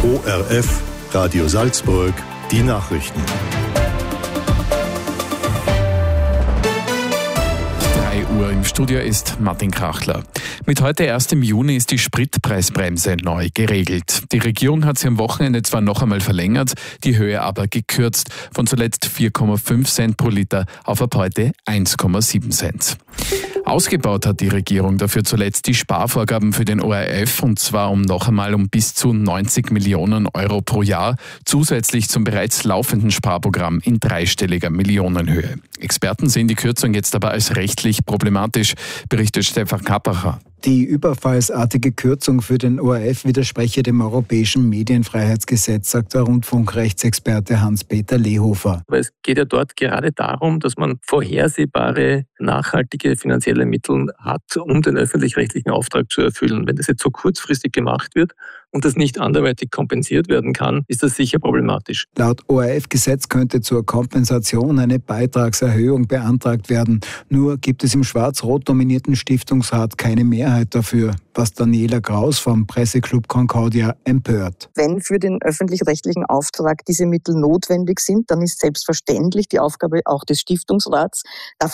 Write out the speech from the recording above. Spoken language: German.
ORF, Radio Salzburg, die Nachrichten. 3 Uhr im Studio ist Martin Krachler. Mit heute 1. Juni ist die Spritpreisbremse neu geregelt. Die Regierung hat sie am Wochenende zwar noch einmal verlängert, die Höhe aber gekürzt, von zuletzt 4,5 Cent pro Liter auf ab heute 1,7 Cent. Ausgebaut hat die Regierung dafür zuletzt die Sparvorgaben für den ORF, und zwar noch einmal um bis zu 90 Millionen Euro pro Jahr, zusätzlich zum bereits laufenden Sparprogramm in dreistelliger Millionenhöhe. Experten sehen die Kürzung jetzt aber als rechtlich problematisch, berichtet Stefan Kappacher. Die überfallsartige Kürzung für den ORF widerspreche dem Europäischen Medienfreiheitsgesetz, sagt der Rundfunkrechtsexperte Hans-Peter Lehofer. Aber es geht ja dort gerade darum, dass man vorhersehbare, nachhaltige finanzielle Mittel hat, um den öffentlich-rechtlichen Auftrag zu erfüllen. Wenn das jetzt so kurzfristig gemacht wird und das nicht anderweitig kompensiert werden kann, ist das sicher problematisch. Laut ORF-Gesetz könnte zur Kompensation eine Beitragserhöhung beantragt werden. Nur gibt es im schwarz-rot dominierten Stiftungsrat keine Mehrheit dafür, was Daniela Kraus vom Presseclub Concordia empört. Wenn für den öffentlich-rechtlichen Auftrag diese Mittel notwendig sind, dann ist selbstverständlich die Aufgabe auch des Stiftungsrats, dafür